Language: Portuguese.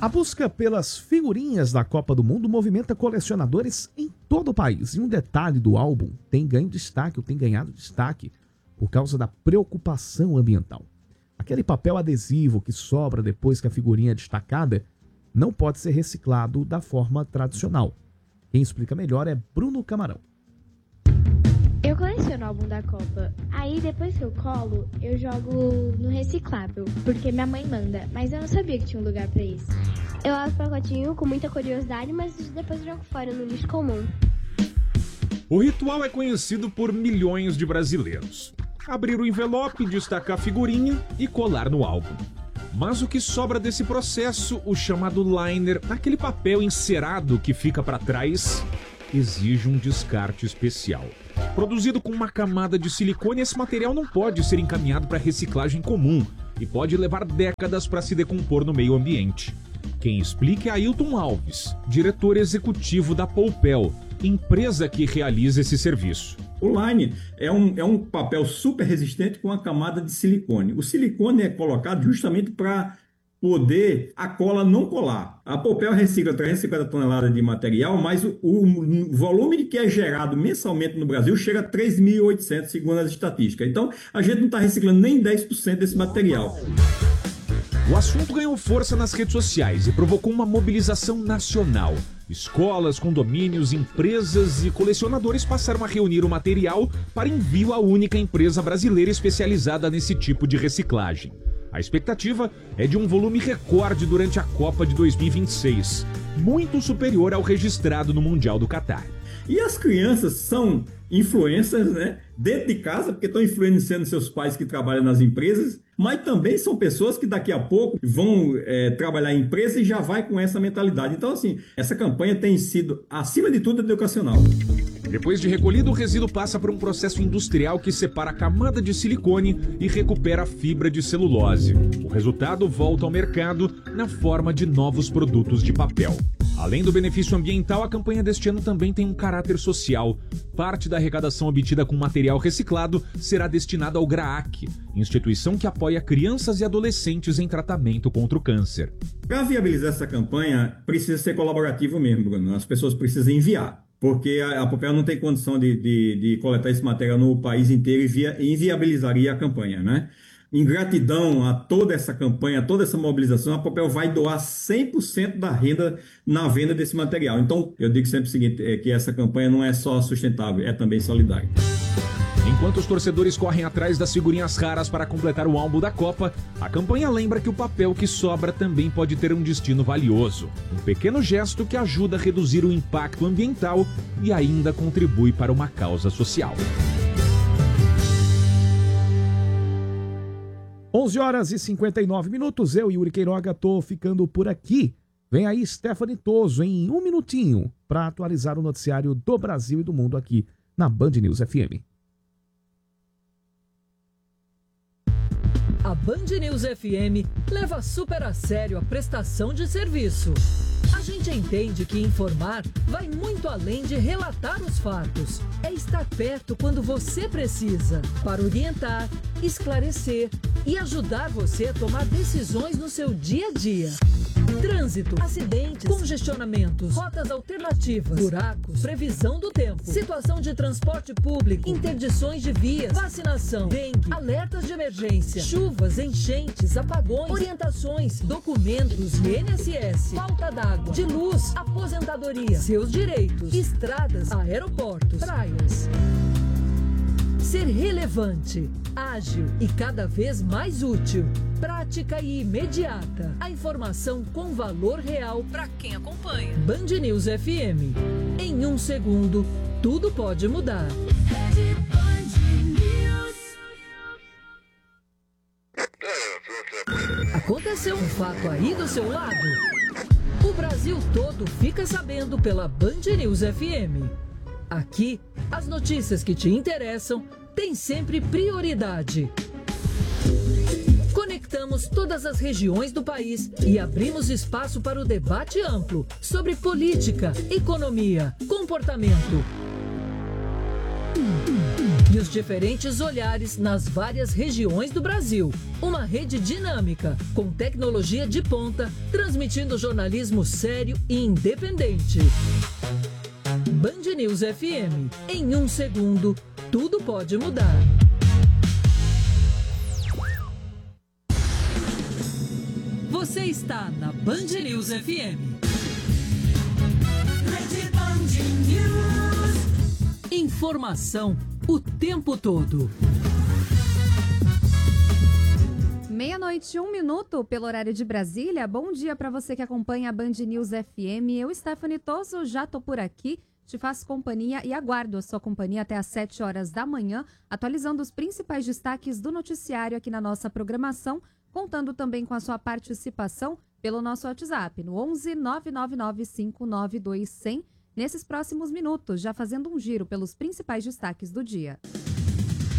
A busca pelas figurinhas da Copa do Mundo movimenta colecionadores em todo o país. E um detalhe do álbum tem ganhado destaque por causa da preocupação ambiental. Aquele papel adesivo que sobra depois que a figurinha é destacada não pode ser reciclado da forma tradicional. Quem explica melhor é Bruno Camarão. Eu coleciono o álbum da Copa. Aí depois que eu colo, eu jogo no reciclável, porque minha mãe manda, mas eu não sabia que tinha um lugar pra isso. Eu abro o pacotinho com muita curiosidade, mas depois eu jogo fora no lixo comum. O ritual é conhecido por milhões de brasileiros. Abrir o envelope, destacar a figurinha e colar no álbum. Mas o que sobra desse processo, o chamado liner, aquele papel encerado que fica para trás, exige um descarte especial. Produzido com uma camada de silicone, esse material não pode ser encaminhado para reciclagem comum e pode levar décadas para se decompor no meio ambiente. Quem explica é Ailton Alves, diretor executivo da Poupel, empresa que realiza esse serviço. O line é um papel super resistente com uma camada de silicone. O silicone é colocado justamente para poder a cola não colar. A Poupel recicla 350 toneladas de material, mas o volume que é gerado mensalmente no Brasil chega a 3.800, segundo as estatísticas. Então, a gente não está reciclando nem 10% desse material. O assunto ganhou força nas redes sociais e provocou uma mobilização nacional. Escolas, condomínios, empresas e colecionadores passaram a reunir o material para envio à única empresa brasileira especializada nesse tipo de reciclagem. A expectativa é de um volume recorde durante a Copa de 2026, muito superior ao registrado no Mundial do Catar. E as crianças são influencers, né? Dentro de casa, porque estão influenciando seus pais que trabalham nas empresas, mas também são pessoas que daqui a pouco vão trabalhar em empresa e já vai com essa mentalidade. Então, assim, essa campanha tem sido, acima de tudo, educacional. Depois de recolhido, o resíduo passa por um processo industrial que separa a camada de silicone e recupera a fibra de celulose. O resultado volta ao mercado na forma de novos produtos de papel. Além do benefício ambiental, a campanha deste ano também tem um caráter social. Parte da arrecadação obtida com material reciclado será destinada ao GRAAC, instituição que apoia crianças e adolescentes em tratamento contra o câncer. Para viabilizar essa campanha, precisa ser colaborativo mesmo, Bruno. As pessoas precisam enviar, porque a Poupel não tem condição de coletar esse material no país inteiro e inviabilizaria a campanha, né? Em gratidão a toda essa campanha, toda essa mobilização, a Poupel vai doar 100% da renda na venda desse material. Então, eu digo sempre o seguinte, que essa campanha não é só sustentável, é também solidária. Enquanto os torcedores correm atrás das figurinhas raras para completar o álbum da Copa, a campanha lembra que o papel que sobra também pode ter um destino valioso. Um pequeno gesto que ajuda a reduzir o impacto ambiental e ainda contribui para uma causa social. 11h59. Eu e Yuri Queiroga tô ficando por aqui. Vem aí Stephanie Toso em um minutinho para atualizar o noticiário do Brasil e do mundo aqui na Band News FM. A Band News FM leva super a sério a prestação de serviço. A gente entende que informar vai muito além de relatar os fatos. É estar perto quando você precisa, para orientar, esclarecer e ajudar você a tomar decisões no seu dia a dia. Trânsito, acidentes, congestionamentos, rotas alternativas, buracos, previsão do tempo, situação de transporte público, interdições de vias, vacinação, dengue, alertas de emergência, chuvas, enchentes, apagões, orientações, documentos e INSS, falta d'água, de luz, aposentadoria, seus direitos, estradas, aeroportos, praias. Ser relevante, ágil e cada vez mais útil. Prática e imediata. A informação com valor real para quem acompanha. Band News FM. Em um segundo, tudo pode mudar. Aconteceu um fato aí do seu lado? O Brasil todo fica sabendo pela Band News FM. Aqui, as notícias que te interessam têm sempre prioridade. Conectamos todas as regiões do país e abrimos espaço para o debate amplo sobre política, economia, comportamento. e os diferentes olhares nas várias regiões do Brasil. Uma rede dinâmica, com tecnologia de ponta, transmitindo jornalismo sério e independente. Band News FM. Em 1 segundo, tudo pode mudar. Você está na Band News FM. Rede Band News. Informação o tempo todo. 12:01 pelo horário de Brasília. Bom dia para você que acompanha a Band News FM. Eu, Stephanie Toso, já tô por aqui. Te faço companhia e aguardo a sua companhia até às 7 horas da manhã, atualizando os principais destaques do noticiário aqui na nossa programação, contando também com a sua participação pelo nosso WhatsApp, no 11 999 592 100, nesses próximos minutos, já fazendo um giro pelos principais destaques do dia.